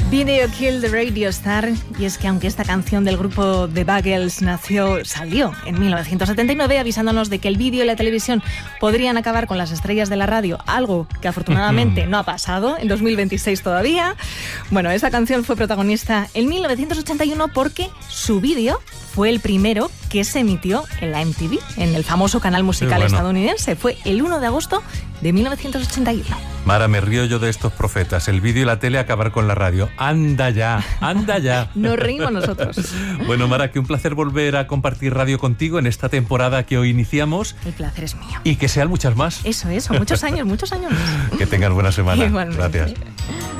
Video Kill the Radio Star. Y es que aunque esta canción del grupo The Buggles salió en 1979 avisándonos de que el vídeo y la televisión podrían acabar con las estrellas de la radio, algo que afortunadamente no ha pasado en 2026 todavía. Bueno, esa canción fue protagonista en 1981 porque su vídeo fue el primero que se emitió en la MTV, en el famoso canal musical estadounidense. Fue el 1 de agosto de 1981. Mara, me río yo de estos profetas. El vídeo y la tele acabar con la radio. ¡Anda ya! ¡Anda ya! Nos reímos nosotros. Bueno, Mara, que un placer volver a compartir radio contigo en esta temporada que hoy iniciamos. El placer es mío. Y que sean muchas más. Eso, muchos años más. Que tengas buena semana. Igualmente. Gracias.